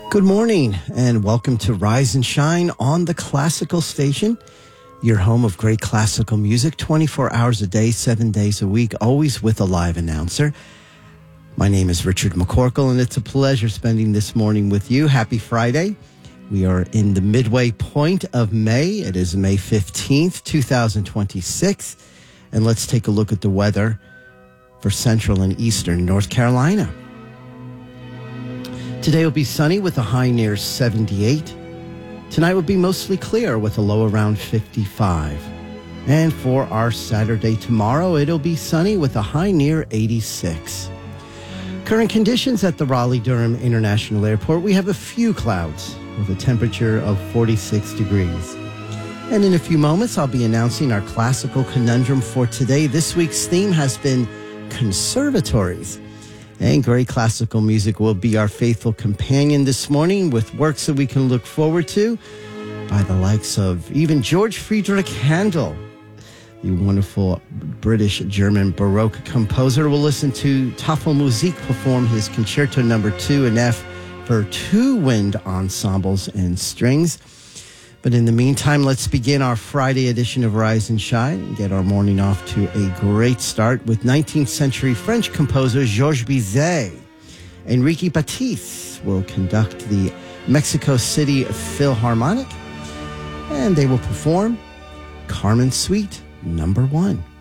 Good morning and welcome to Rise and Shine on the Classical Station, your home of great classical music, 24 hours a day, 7 days a week, always with a live announcer. My name is Richard McCorkle, and it's a pleasure spending this morning with you. Happy Friday. We are in the midway point of May. It is May 15th, 2026. And let's take a look at the weather for central and eastern North Carolina. Today will be sunny with a high near 78. Tonight will be mostly clear with a low around 55. And for our Saturday tomorrow, it'll be sunny with a high near 86. Current conditions at the Raleigh-Durham International Airport, we have a few clouds with a temperature of 46 degrees. And in a few moments, I'll be announcing our classical conundrum for today. This week's theme has been conservatories. And great classical music will be our faithful companion this morning with works that we can look forward to by the likes of even George Friedrich Handel, the wonderful British-German Baroque composer. We'll listen to Tafelmusik perform his Concerto No. 2 in F for two wind ensembles and strings. But in the meantime, let's begin our Friday edition of Rise and Shine and get our morning off to a great start with 19th century French composer Georges Bizet. Enrique Batiste will conduct the Mexico City Philharmonic, and they will perform Carmen Suite No. 1.